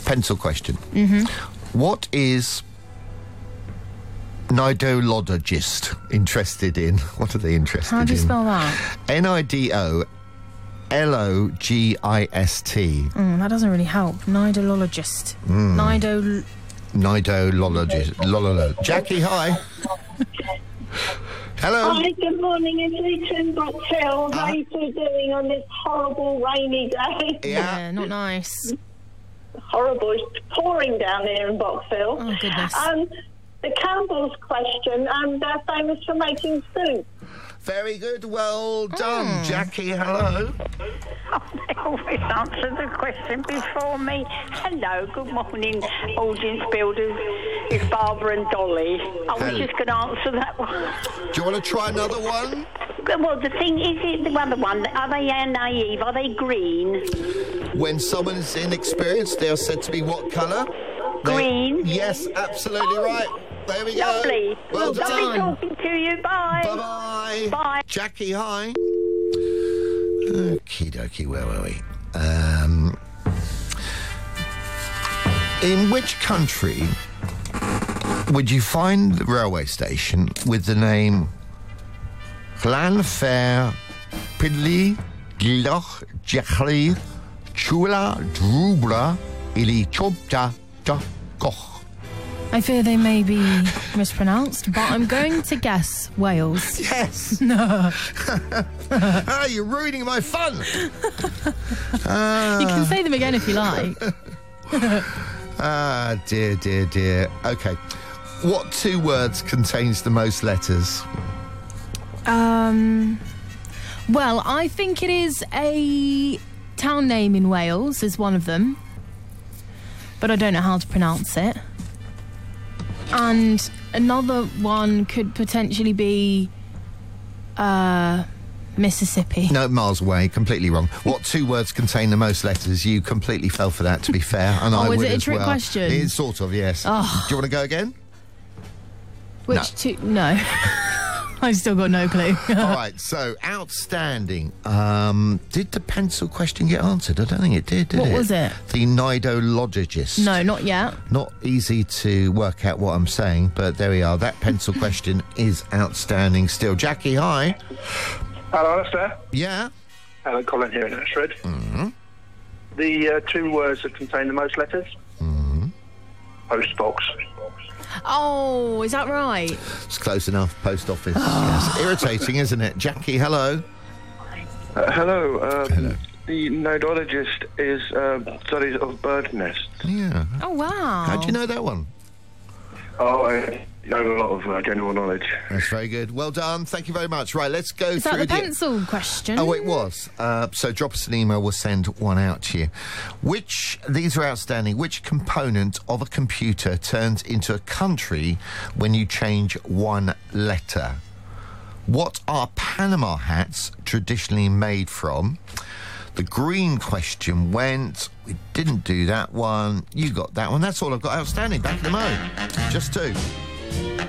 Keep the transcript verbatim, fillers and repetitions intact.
Pencil question. Mm-hmm. What is nidologist interested in? What are they interested in? How do you spell that? N I D O L O G I S T. Mm, that doesn't really help. Nidologist. Mm. Nido... Nidologist. Lololo. Jackie, hi. Hello. Hi, good morning. It's Lisa in Box Hill. How are you two doing on this horrible rainy day? Yeah, yeah not nice. Horrible. It's pouring down here in Box Hill. Oh, goodness. Um, the Campbell's question, um, they're famous for making soup. Very good. Well done, mm. Jackie. Hello. Oh, they always answer the question before me. Hello, good morning, audience builders. It's Barbara and Dolly. I was Hello. just going to answer that one. Do you want to try another one? Well, the thing is, it the other one, are they naive? Are they green? When someone is inexperienced, they are said to be what colour? Green. They... Yes, absolutely right. There we go. Lovely. Well Lovely done. talking to you. Bye. Bye-bye. Bye. Jackie, hi. Okie dokie, where were we? Um, in which country would you find the railway station with the name Llanfair Pidley Gloch Jechli Chula Drubla Ili Chobta Da Goch? I fear they may be mispronounced, but I'm going to guess Wales. Yes. No. Ah, you're ruining my fun. uh, You can say them again if you like. Ah, dear, dear, dear. Okay. What two words contains the most letters? Um. Well, I think it is a town name in Wales, is one of them. But I don't know how to pronounce it. And another one could potentially be uh, Mississippi. No, miles away. Completely wrong. What two words contain the most letters? You completely fell for that, to be fair. And Oh, I is would it a as trick well. question? It is sort of, yes. Oh. Do you want to go again? Which No. two? No. I've still got no clue. All right, so outstanding. Um, did the pencil question get answered? I don't think it did, did What it? was it? The nidologist. No, not yet. Not easy to work out what I'm saying, but there we are. That pencil question is outstanding still. Jackie, hi. Hello, Alistair. Yeah? Hello, Colin here in Ashford. Mm-hmm. The uh, two words that contain the most letters? Mm-hmm. Postbox. Oh, is that right? It's close enough. Post office. Yes. Irritating, isn't it? Jackie, hello. Uh, hello. Um, Hello. The nidologist is uh, studies of bird nests. Yeah. Oh, wow. How do you know that one? Oh, I have a lot of uh, general knowledge. That's very good. Well done. Thank you very much. Right, let's go Is through that the pencil question? Oh, it was. Uh, so drop us an email. We'll send one out to you. Which, these are outstanding, which component of a computer turns into a country when you change one letter? What are Panama hats traditionally made from? The green question went. We didn't do that one. You got that one. That's all I've got outstanding. Back in the mo. Just two.